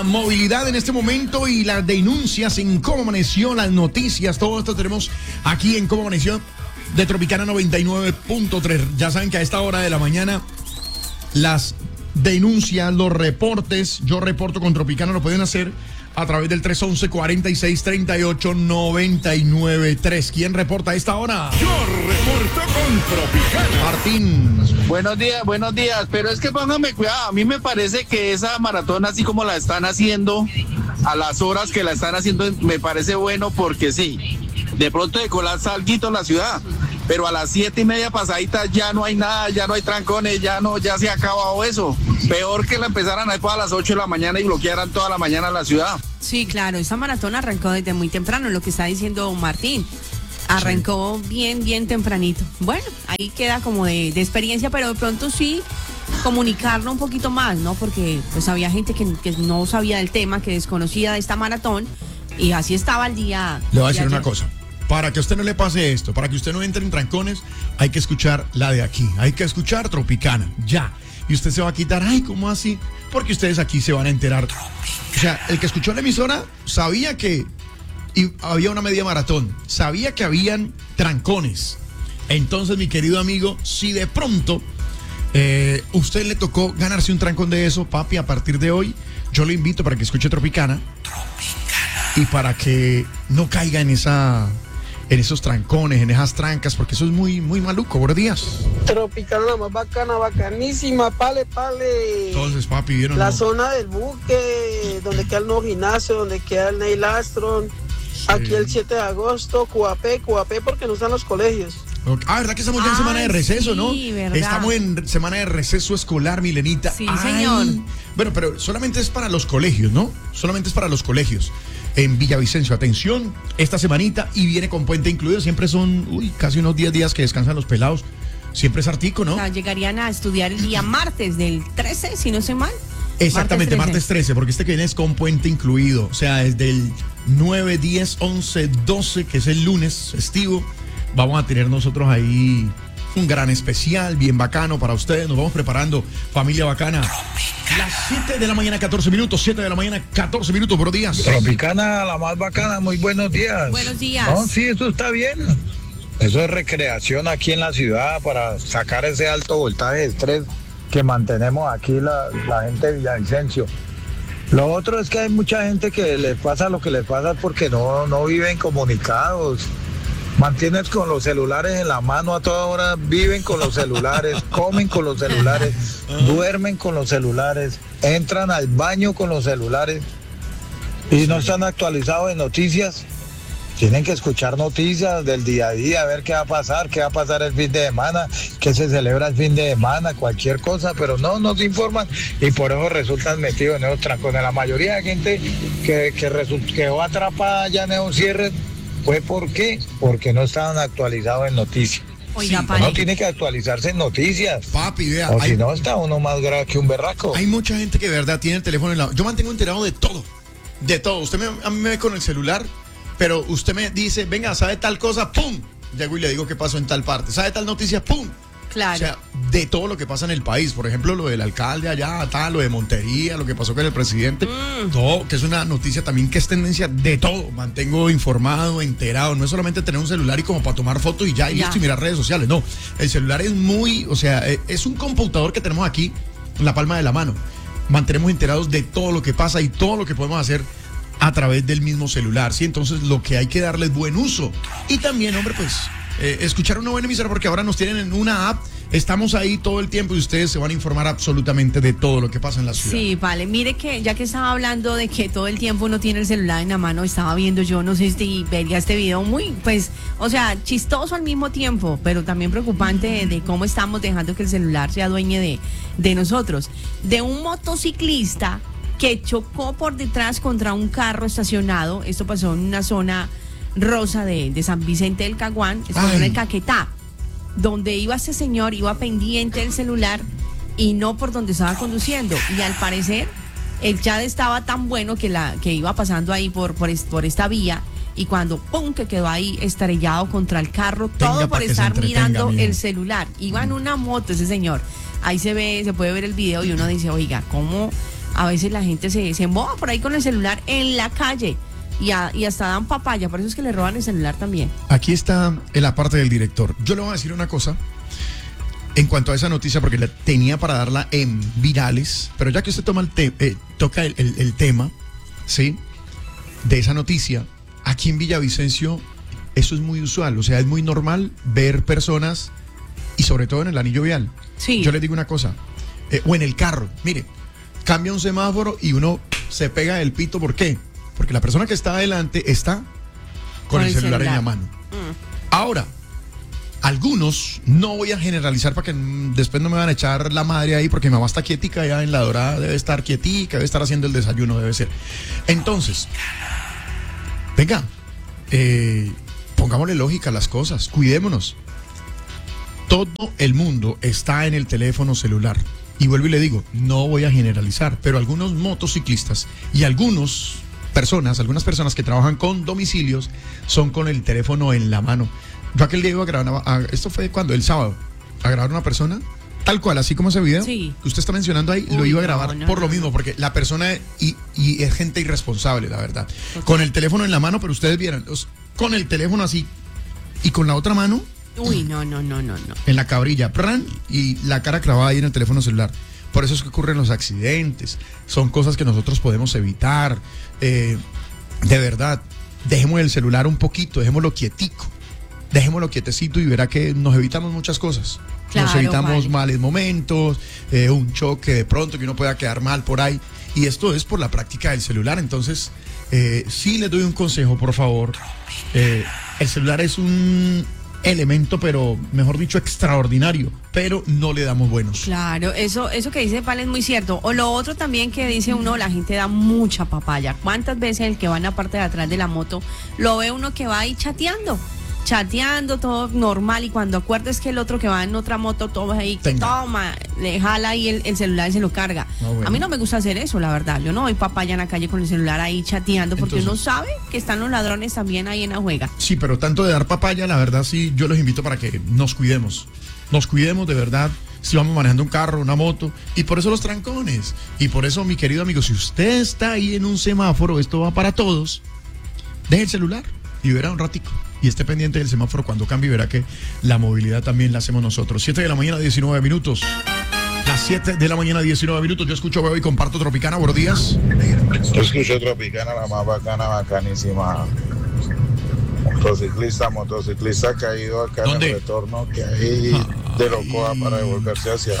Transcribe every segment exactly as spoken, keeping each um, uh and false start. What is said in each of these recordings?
la movilidad en este momento y las denuncias en cómo amaneció, las noticias, todo esto tenemos aquí en cómo amaneció de Tropicana noventa y nueve punto tres. Ya saben que a esta hora de la mañana las denuncias, los reportes, yo reporto con Tropicana, lo pueden hacer a través del tres once, cuarenta y seis, treinta y ocho, noventa y nueve tres. ¿Quién reporta a esta hora? Yo reporto con Tropicana. Martín. Buenos días, buenos días. Pero es que póngame cuidado. A mí me parece que esa maratón, así como la están haciendo, a las horas que la están haciendo, me parece bueno porque sí. De pronto de colapsa algo en la ciudad. Pero a las siete y media pasaditas ya no hay nada, ya no hay trancones, ya no, ya se ha acabado eso. Peor que la empezaran a las ocho de la mañana y bloquearan toda la mañana la ciudad. Sí, claro, esa maratón arrancó desde muy temprano, lo que está diciendo Martín. Arrancó sí. bien, bien tempranito. Bueno, ahí queda como de, de experiencia, pero de pronto sí comunicarlo un poquito más, ¿no? Porque pues había gente que, que no sabía del tema, que desconocía de esta maratón, y así estaba el día. Le voy a decir una cosa. Para que a usted no le pase esto, para que usted no entre en trancones, hay que escuchar la de aquí. Hay que escuchar Tropicana, ya. Y usted se va a quitar, ay, ¿cómo así? Porque ustedes aquí se van a enterar. O sea, el que escuchó la emisora sabía que y había una media maratón, sabía que habían trancones. Entonces, mi querido amigo, si de pronto eh, usted le tocó ganarse un trancón de eso, papi, a partir de hoy, yo lo invito para que escuche Tropicana. Tropicana. Y para que no caiga en esa... en esos trancones, en esas trancas, porque eso es muy, muy maluco. Buenos días. Tropicana, la más bacana, bacanísima, pale, pale. Entonces, papi, ¿vieron? La no? zona del buque, donde queda el nuevo gimnasio, donde queda el Neil Armstrong. Sí. Aquí el siete de agosto, Cuapé, Cuapé, porque no están los colegios. Okay. Ah, ¿verdad que estamos ya en Ay, semana de receso, sí, no? ¿verdad? Estamos en semana de receso escolar, Milenita. Sí, Ay. señor. Bueno, pero solamente es para los colegios, ¿no? Solamente es para los colegios. En Villavicencio, atención, esta semanita y viene con puente incluido. Siempre son, uy, casi unos diez días que descansan los pelados. Siempre es artico, ¿no? O sea, llegarían a estudiar el día martes del trece, si no sé mal. Exactamente, martes trece. martes trece, porque este que viene es con puente incluido. O sea, desde el nueve, diez, once, doce, que es el lunes festivo, vamos a tener nosotros ahí un gran especial, bien bacano para ustedes. Nos vamos preparando, familia bacana. Las siete de la mañana, catorce minutos. siete de la mañana, catorce minutos, buenos días. Tropicana, la más bacana, muy buenos días. Buenos días. No, sí, eso está bien. Eso es recreación aquí en la ciudad para sacar ese alto voltaje de estrés que mantenemos aquí la, la gente de Villavicencio. Lo otro es que hay mucha gente que les pasa lo que les pasa porque no, no viven comunicados. Mantienen con los celulares en la mano a toda hora, viven con los celulares, comen con los celulares, duermen con los celulares, entran al baño con los celulares y no están actualizados en noticias. Tienen que escuchar noticias del día a día, a ver qué va a pasar, qué va a pasar el fin de semana, qué se celebra el fin de semana, cualquier cosa, pero no nos informan y por eso resultan metidos en esos trancones. La mayoría de gente que, que result- quedó atrapada ya en esos cierres, ¿fue por qué? Porque no estaban actualizados en noticias. Oiga, Sí, padre. Uno tiene que actualizarse en noticias. Papi, vea. O hay, si no, está uno más grave que un berraco. hay mucha gente que de verdad tiene el teléfono en la... Yo mantengo enterado de todo. De todo. Usted me, a mí me ve con el celular, pero usted me dice, venga, ¿sabe tal cosa? ¡Pum! Llego y le digo qué pasó en tal parte. ¿Sabe tal noticia? ¡Pum! Claro. O sea, de todo lo que pasa en el país. Por ejemplo, lo del alcalde allá, tal, lo de Montería, lo que pasó con el presidente. Mm. Todo, que es una noticia también que es tendencia de todo. Mantengo informado, enterado. No es solamente tener un celular y como para tomar fotos y ya, y ya. listo, y mirar redes sociales. No, el celular es muy, o sea, es un computador que tenemos aquí en la palma de la mano. Mantenemos enterados de todo lo que pasa y todo lo que podemos hacer a través del mismo celular, ¿sí? Entonces lo que hay que darle es buen uso. Y también, hombre, pues, eh, escuchar una buena emisora porque ahora nos tienen en una app, estamos ahí todo el tiempo y ustedes se van a informar absolutamente de todo lo que pasa en la ciudad. Sí, vale, mire que ya que estaba hablando de que todo el tiempo uno tiene el celular en la mano, estaba viendo yo, no sé si vería este video muy, pues, o sea, chistoso al mismo tiempo, pero también preocupante de, de cómo estamos dejando que el celular sea dueño de, de nosotros. De un motociclista que chocó por detrás contra un carro estacionado. Esto pasó en una zona rosa de, de San Vicente del Caguán, es en el Caquetá, donde iba este señor, iba pendiente del celular y no por donde estaba conduciendo. Y al parecer el chat estaba tan bueno que la que iba pasando ahí por, por, por esta vía, y cuando pum, que quedó ahí estrellado contra el carro, Tenga todo por estar mirando amigo. el celular. Iba en una moto ese señor. Ahí se ve, se puede ver el video y uno dice, oiga, ¿cómo a veces la gente se, se emboba por ahí con el celular en la calle y, a, y hasta dan papaya, por eso es que le roban el celular también. Aquí está en la parte del director. Yo le voy a decir una cosa en cuanto a esa noticia, porque la tenía para darla en virales, pero ya que usted toma el te, eh, toca el, el, el tema, ¿sí?, de esa noticia, aquí en Villavicencio eso es muy usual, o sea, es muy normal ver personas, y sobre todo en el anillo vial. Sí. Yo les digo una cosa, eh, o en el carro, mire, cambia un semáforo y uno se pega el pito, ¿por qué? Porque la persona que está adelante está con, con el, el celular, celular en la mano. Mm. Ahora, algunos, no voy a generalizar para que después no me van a echar la madre ahí, porque mi mamá está quietica ya en La Dorada, debe estar quietica, debe estar haciendo el desayuno, debe ser. Entonces, venga, eh, pongámosle lógica a las cosas, cuidémonos. Todo el mundo está en el teléfono celular. Y vuelvo y le digo, no voy a generalizar, pero algunos motociclistas y algunas personas, algunas personas que trabajan con domicilios son con el teléfono en la mano. Yo aquel día iba a grabar, a, esto fue cuando, el sábado, a grabar una persona, tal cual, así como ese video, sí, que usted está mencionando ahí, Uy, lo iba a grabar no, no, por lo mismo, porque la persona, y, y es gente irresponsable, la verdad, okay, con el teléfono en la mano, pero ustedes vieran, con el teléfono así, y con la otra mano, Uy, no, no, no, no, no. en la cabrilla, ¡pran!, y la cara clavada ahí en el teléfono celular. Por eso es que ocurren los accidentes, son cosas que nosotros podemos evitar. Eh, de verdad, dejemos el celular un poquito, dejémoslo quietico, dejémoslo quietecito y verá que nos evitamos muchas cosas. Claro, nos evitamos vale. males momentos, eh, un choque de pronto que uno pueda quedar mal por ahí. Y esto es por la práctica del celular. Entonces, eh, sí les doy un consejo, por favor. Eh, el celular es un elemento, pero mejor dicho, extraordinario, pero no le damos buenos. Claro, eso eso que dice Pal es muy cierto. O lo otro también que dice uno, la gente da mucha papaya. ¿Cuántas veces el que va en la parte de atrás de la moto lo ve uno que va ahí chateando? chateando, todo normal, y cuando acuerdes que el otro que va en otra moto, todo ahí, Tenga. toma, le jala ahí el, el celular y se lo carga. No, bueno. A mí no me gusta hacer eso, la verdad. Yo no voy papaya en la calle con el celular ahí chateando, porque Entonces, uno sabe que están los ladrones también ahí en la juega. Sí, pero tanto de dar papaya, la verdad sí, yo los invito para que nos cuidemos. Nos cuidemos de verdad si vamos manejando un carro, una moto, y por eso los trancones. Y por eso, mi querido amigo, si usted está ahí en un semáforo, esto va para todos, deje el celular y verá un ratico. Y esté pendiente del semáforo cuando cambie, verá que la movilidad también la hacemos nosotros. siete de la mañana, diecinueve minutos. Las siete de la mañana, diecinueve minutos. Yo escucho, veo y comparto Tropicana. Buenos días. Yo escucho Tropicana, la más bacana, bacanísima. Motociclista, motociclista caído acá ¿Dónde? En el retorno, que ahí ah, de Locoa para devolverse hacia,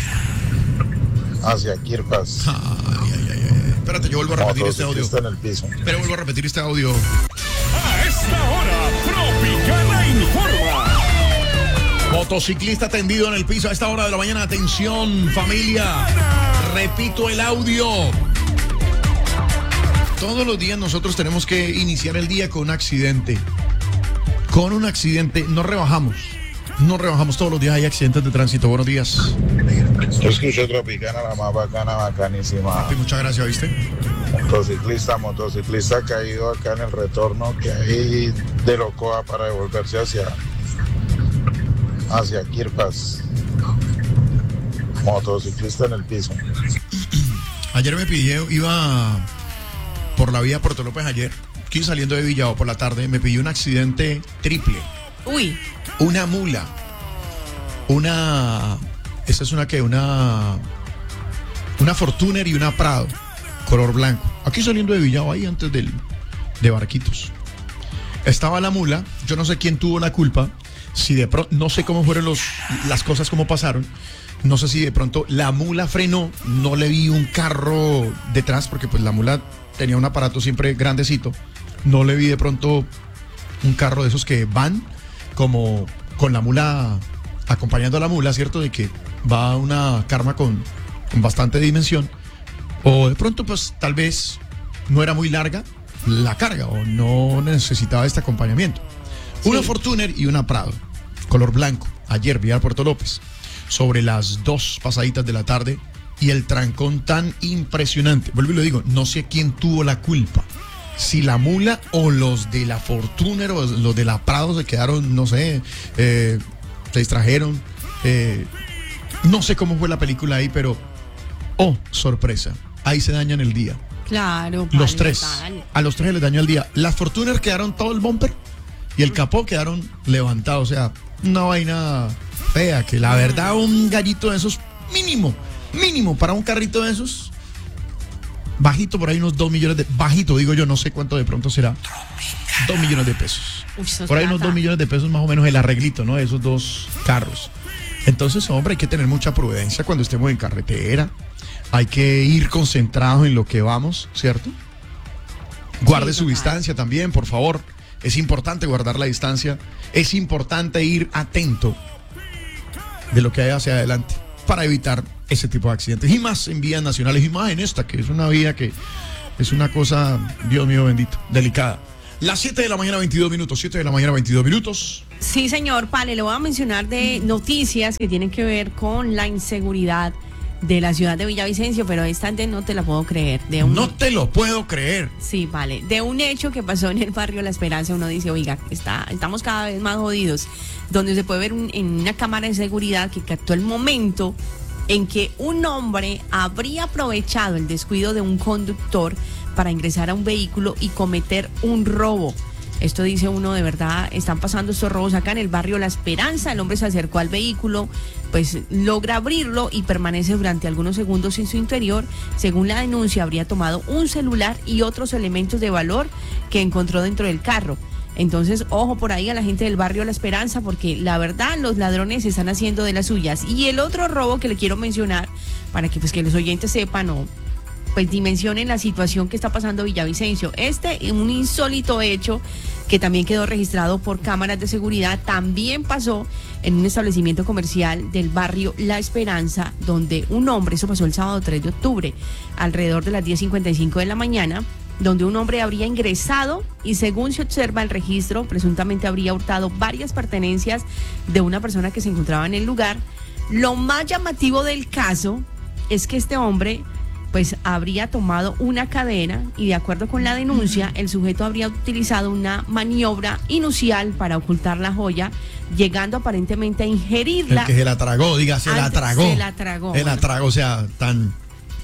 hacia Quirpas. Ay, ay, ay, ay. Espérate, yo vuelvo a repetir este audio. En el piso. Pero vuelvo a repetir este audio. A esta hora, Tropicana informa. Motociclista tendido en el piso a esta hora de la mañana. Atención, familia. Repito el audio. Todos los días nosotros tenemos que iniciar el día con un accidente. Con un accidente. No rebajamos. No rebajamos. Todos los días hay accidentes de tránsito. Buenos días. Yo escucho Tropicana, la más bacana, bacanísima. Papi, muchas gracias, ¿viste? Motociclista, motociclista caído acá en el retorno, que ahí de Locoa para devolverse hacia, hacia Quirpas. Motociclista en el piso. Ayer me pidió, iba por la vía Puerto López ayer, aquí saliendo de Villavo por la tarde, me pidió un accidente triple. Uy. Una mula. Una... Esta es una que, una... Una Fortuner y una Prado, color blanco. Aquí saliendo de Villavo, ahí antes del, de Barquitos. Estaba la mula, yo no sé quién tuvo la culpa, si de pronto, no sé cómo fueron los, las cosas, cómo pasaron. No sé si de pronto la mula frenó, no le vi un carro detrás, porque pues la mula tenía un aparato siempre grandecito. No le vi de pronto un carro de esos que van como con la mula, acompañando a la mula, ¿cierto? De que va una Karma con, con bastante dimensión. O de pronto pues tal vez no era muy larga la carga o no necesitaba este acompañamiento. Sí. Una Fortuner y una Prado, color blanco, ayer vía Puerto López, sobre las dos pasaditas de la tarde, y el trancón tan impresionante. Vuelvo y lo digo, no sé quién tuvo la culpa, si la mula o los de la Fortuner o los de la Prado se quedaron, no sé, eh, se distrajeron, eh, no sé cómo fue la película ahí, pero oh, sorpresa, ahí se dañan el día. Claro. Los vale, tres. total. A los tres les dañó el día. Las Fortuner quedaron todo el bumper y el capó quedaron levantados. O sea, una vaina fea. Que la verdad, un gallito de esos, mínimo, mínimo, para un carrito de esos, bajito, por ahí unos dos millones de. Bajito, digo yo, no sé cuánto de pronto será. Dos millones de pesos. Uy, eso es Por ahí unos plata. dos millones de pesos más o menos el arreglito, ¿no? De esos dos carros. Entonces, hombre, hay que tener mucha prudencia cuando estemos en carretera. Hay que ir concentrados en lo que vamos, ¿cierto? Guarde Sí, su total. distancia también, por favor. Es importante guardar la distancia. Es importante ir atento de lo que hay hacia adelante para evitar ese tipo de accidentes. Y más en vías nacionales y más en esta, que es una vía que es una cosa, Dios mío bendito, delicada. Las siete de la mañana, veintidós minutos. siete de la mañana, veintidós minutos. Sí, señor, Pale, le voy a mencionar de noticias que tienen que ver con la inseguridad de la ciudad de Villavicencio, pero esta de no te la puedo creer. De un, No te lo puedo creer. Sí, vale. De un hecho que pasó en el barrio La Esperanza, uno dice, oiga, está, estamos cada vez más jodidos, donde se puede ver un- en una cámara de seguridad que captó el momento en que un hombre habría aprovechado el descuido de un conductor para ingresar a un vehículo y cometer un robo. Esto dice uno, de verdad, están pasando estos robos acá en el barrio La Esperanza. El hombre se acercó al vehículo, pues logra abrirlo y permanece durante algunos segundos en su interior. Según la denuncia, habría tomado un celular y otros elementos de valor que encontró dentro del carro. Entonces, ojo por ahí a la gente del barrio La Esperanza, porque la verdad los ladrones están haciendo de las suyas. Y el otro robo que le quiero mencionar, para que pues que los oyentes sepan o pues dimensionen la situación que está pasando Villavicencio. Este, un insólito hecho que también quedó registrado por cámaras de seguridad, también pasó en un establecimiento comercial del barrio La Esperanza, donde un hombre, eso pasó el sábado tres de octubre, alrededor de las diez cincuenta y cinco de la mañana, donde un hombre habría ingresado y, según se observa el registro, presuntamente habría hurtado varias pertenencias de una persona que se encontraba en el lugar. Lo más llamativo del caso es que este hombre pues habría tomado una cadena y, de acuerdo con la denuncia, el sujeto habría utilizado una maniobra inusual para ocultar la joya, llegando aparentemente a El ingerirla. que se la tragó, diga, se la Antes tragó. se la tragó, Se la bueno. tragó, o sea, tan.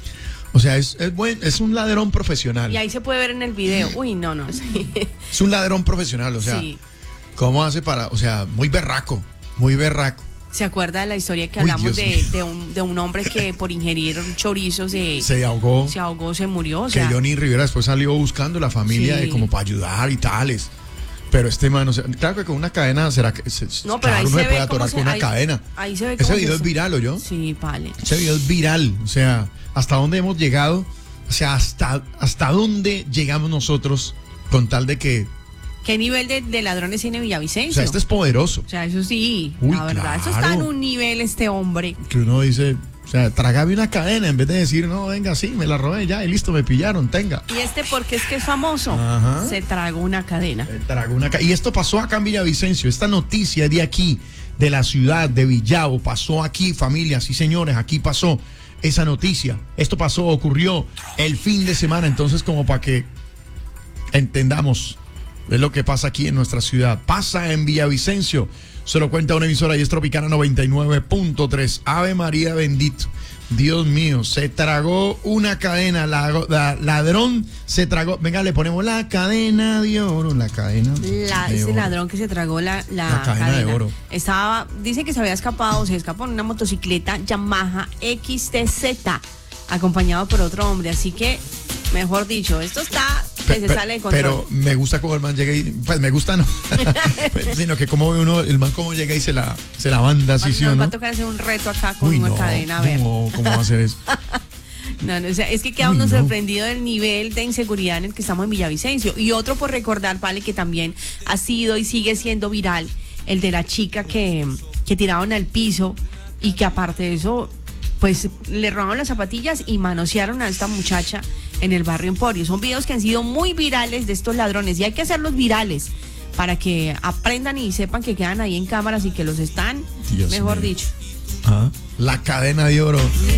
O sea, es, es, buen, es un ladrón profesional. Y ahí se puede ver en el video. Uy, no, no. Sí. Es un ladrón profesional, o sea, Sí. ¿cómo hace para.? O sea, muy berraco, muy berraco. ¿Se acuerda de la historia que Uy, hablamos Dios de, mío. de, un, de un hombre que por ingerir un chorizo se, Se ahogó. se ahogó, se murió? O Que sea, Johnny Rivera después salió buscando la familia Sí. de como para ayudar y tales. Pero este man, o sea, claro que con una cadena será que. Se, no, pero claro, ahí uno se se puede ve cómo atorar se, con una ahí, cadena. ahí se ve Ese cómo video se- es viral, ¿o yo? Sí, vale. Ese video es viral. O sea, ¿hasta dónde hemos llegado? O sea, ¿hasta, hasta dónde llegamos nosotros con tal de que. ¿Qué nivel de, de ladrones tiene Villavicencio? O sea, este es poderoso. O sea, eso sí, Uy, la verdad, eso está claro. en un nivel este hombre. Que uno dice, o sea, trágame una cadena en vez de decir, no, venga, sí, me la robé ya y listo, me pillaron, tenga. Y este porque es que es famoso, Ajá. se tragó una cadena. Eh, tragó una ca- y esto pasó acá en Villavicencio. Esta noticia es de aquí, de la ciudad de Villavo. Pasó aquí, familias y señores, aquí pasó esa noticia. Esto pasó, ocurrió el fin de semana. Entonces, como para que entendamos es lo que pasa aquí en nuestra ciudad. Pasa en Villavicencio. Se lo cuenta una emisora y es Tropicana noventa y nueve punto tres. Ave María bendito. Dios mío, se tragó una cadena. La, la- ladrón se tragó. Venga, le ponemos la cadena de oro. La cadena La, de ese oro. ladrón que se tragó la, la, La cadena de oro. Estaba, dice que se había escapado, se escapó en una motocicleta Yamaha X T Z, acompañado por otro hombre. Así que, mejor dicho, esto está que Pe- se pe- sale de control. Pero me gusta cómo el man llega y. Pues me gusta, no. Sino que como ve uno, el man como llega y se la, se la banda así, Nos ¿sí o va no? a tocar hacer un reto acá con Uy, una no, cadena, a ver. no, ¿cómo va a hacer eso? No, no, o sea, es que queda Uy, uno no. sorprendido del nivel de inseguridad en el que estamos en Villavicencio. Y otro por recordar, vale, que también ha sido y sigue siendo viral, el de la chica que, que tiraron al piso y que, aparte de eso, pues le robaron las zapatillas y manosearon a esta muchacha en el barrio Emporio. Son videos que han sido muy virales de estos ladrones y hay que hacerlos virales para que aprendan y sepan que quedan ahí en cámaras y que los están, Dios mejor mío. dicho. Ah, la cadena de oro.